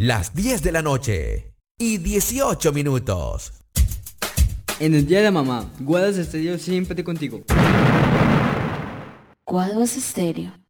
las 10 de la noche y 18 minutos. En el día de mamá, Guadas Estéreo siempre contigo. Guadas Estéreo.